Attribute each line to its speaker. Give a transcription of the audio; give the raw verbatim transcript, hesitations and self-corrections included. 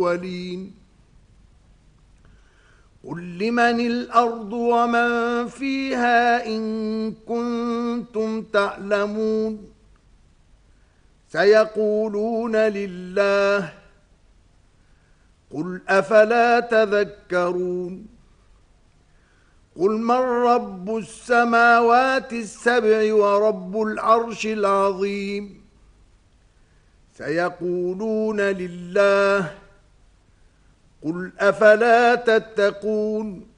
Speaker 1: الأولين قل لمن الأرض ومن فيها إن كنتم تعلمون سيقولون لله قل أفلا تذكرون قل من رب السماوات السبع ورب العرش العظيم سيقولون لله قل أفلا تتقون